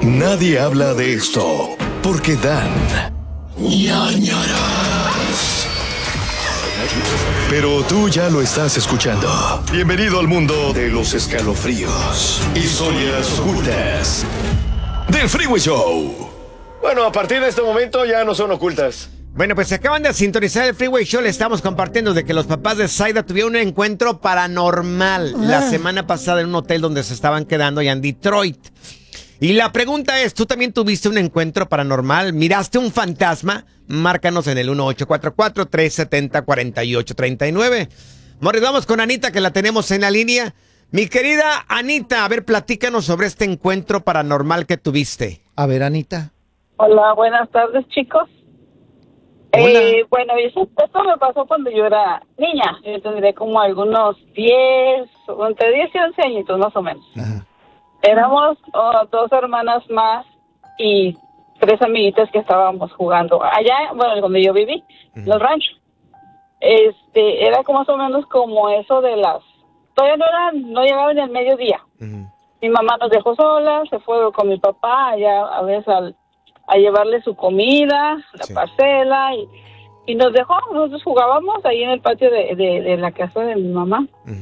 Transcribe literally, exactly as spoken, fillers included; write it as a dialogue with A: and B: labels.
A: Nadie habla de esto porque dan ñañaras. Pero tú ya lo estás escuchando. Bienvenido al mundo de los escalofríos, historias ocultas del Freeway Show.
B: Bueno, a partir de este momento ya no son ocultas.
C: Bueno, pues se acaban de sintonizar el Freeway Show. Le estamos compartiendo de que los papás de Zaida tuvieron un encuentro paranormal ah. la semana pasada en un hotel donde se estaban quedando allá en Detroit. Y la pregunta es, ¿tú también tuviste un encuentro paranormal? ¿Miraste un fantasma? Márcanos en el uno ocho cuatro cuatro, tres siete cero, cuatro ocho tres nueve. Morris, vamos con Anita, que la tenemos en la línea. Mi querida Anita, a ver, platícanos sobre este encuentro paranormal que tuviste.
D: A ver, Anita.
E: Hola, buenas tardes, chicos.
C: Hola.
E: Eh, bueno, eso, esto me pasó cuando yo era niña. Yo tendría como algunos diez, entre diez y once añitos más o menos.
D: Ajá.
E: Éramos oh, dos hermanas más y tres amiguitas que estábamos jugando allá, bueno, donde yo viví, uh-huh. los ranchos. Este, era como más o menos como eso de las... Todavía no era, no llegaba ni al mediodía. Uh-huh. Mi mamá nos dejó solas, se fue con mi papá allá a veces al, a llevarle su comida, la sí. parcela, y, y nos dejó. Nosotros jugábamos ahí en el patio de, de, de la casa de mi mamá. Uh-huh.